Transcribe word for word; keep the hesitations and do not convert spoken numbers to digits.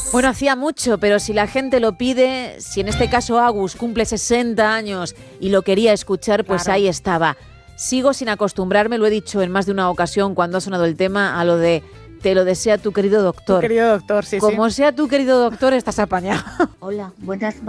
Bueno, hacía mucho, pero si la gente lo pide, si en este caso Agus cumple sesenta años y lo quería escuchar, pues Claro. ahí estaba. Sigo sin acostumbrarme, lo he dicho en más de una ocasión cuando ha sonado el tema, a lo de te lo desea tu querido doctor. Tu querido doctor, sí, Como sí. sea tu querido doctor, estás apañado. Hola, buenas